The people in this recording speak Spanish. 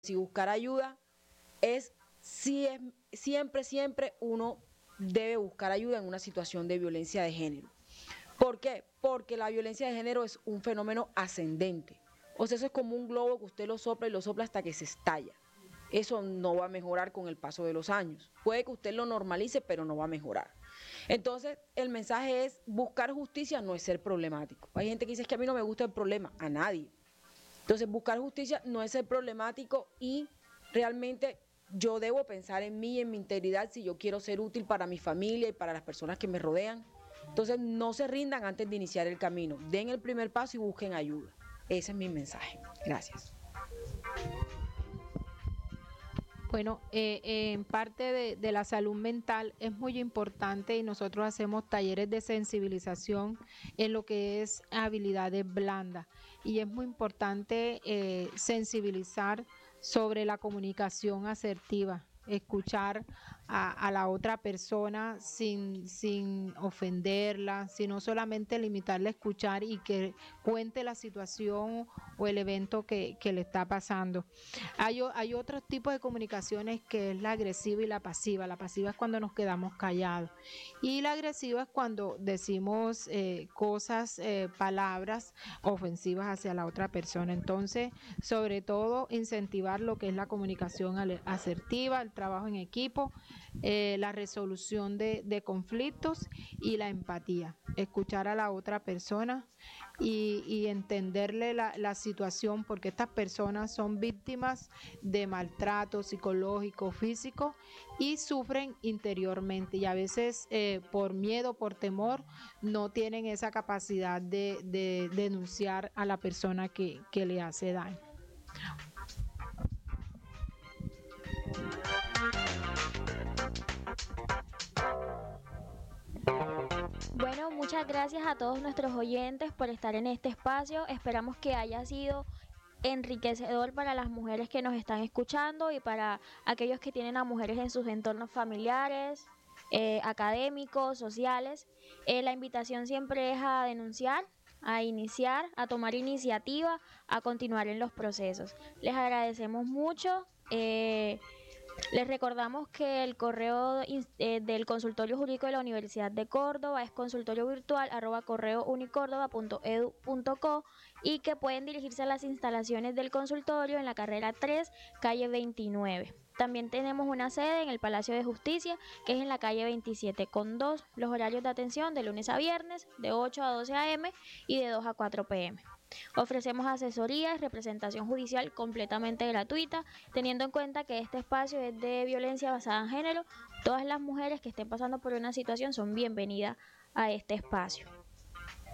si buscar ayuda siempre uno debe buscar ayuda en una situación de violencia de género. ¿Por qué? Porque la violencia de género es un fenómeno ascendente. O sea, eso es como un globo que usted lo sopla y lo sopla hasta que se estalla. Eso no va a mejorar con el paso de los años. Puede que usted lo normalice, pero no va a mejorar. Entonces, el mensaje es, buscar justicia no es ser problemático. Hay gente que dice, es que a mí no me gusta el problema, a nadie. Entonces, buscar justicia no es ser problemático y realmente yo debo pensar en mí y en mi integridad si yo quiero ser útil para mi familia y para las personas que me rodean. Entonces, no se rindan antes de iniciar el camino. Den el primer paso y busquen ayuda. Ese es mi mensaje. Gracias. Bueno, en parte de la salud mental es muy importante y nosotros hacemos talleres de sensibilización en lo que es habilidades blandas y es muy importante sensibilizar sobre la comunicación asertiva, escuchar a la otra persona sin ofenderla, sino solamente limitarle a escuchar y que cuente la situación o el evento que le está pasando. Hay otros tipos de comunicaciones que es la agresiva y la pasiva. La pasiva es cuando nos quedamos callados y la agresiva es cuando decimos cosas, palabras ofensivas hacia la otra persona. Entonces, sobre todo, incentivar lo que es la comunicación asertiva, el trabajo en equipo, la resolución de conflictos y la empatía. Escuchar a la otra persona y entenderle la situación, porque estas personas son víctimas de maltrato psicológico, físico y sufren interiormente y a veces por miedo, por temor, no tienen esa capacidad de denunciar a la persona que le hace daño. Bueno, muchas gracias a todos nuestros oyentes por estar en este espacio. Esperamos que haya sido enriquecedor para las mujeres que nos están escuchando y para aquellos que tienen a mujeres en sus entornos familiares, académicos, sociales. La invitación siempre es a denunciar, a iniciar, a tomar iniciativa, a continuar en los procesos. Les agradecemos mucho. Les recordamos que el correo del Consultorio Jurídico de la Universidad de Córdoba es consultoriovirtual@correounicordoba.edu.co y que pueden dirigirse a las instalaciones del consultorio en la carrera 3, calle 29. También tenemos una sede en el Palacio de Justicia, que es en la calle 27 con 2. Los horarios de atención de lunes a viernes, de 8 a 12 a.m. y de 2 a 4 p.m. Ofrecemos asesoría y representación judicial completamente gratuita, teniendo en cuenta que este espacio es de violencia basada en género. Todas las mujeres que estén pasando por una situación son bienvenidas a este espacio.